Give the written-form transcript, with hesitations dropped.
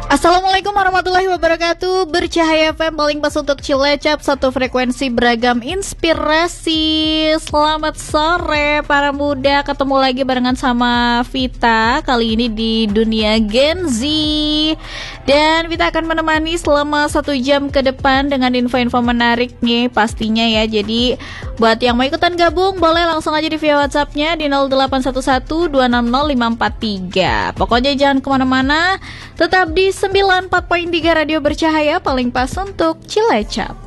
Assalamualaikum warahmatullahi wabarakatuh. Bercahaya FM paling pas untuk Cilacap, satu frekuensi beragam inspirasi. Selamat sore para muda, ketemu lagi barengan sama Vita. Kali ini di dunia Gen Z. Dan Vita akan menemani selama 1 jam ke depan dengan info-info menarik nih pastinya ya. Jadi buat yang mau ikutan gabung, boleh langsung aja di via WhatsApp-nya di 0811-260-543. Pokoknya jangan kemana-mana, tetap di 94.3 Radio Bercahaya paling pas untuk Cilacap.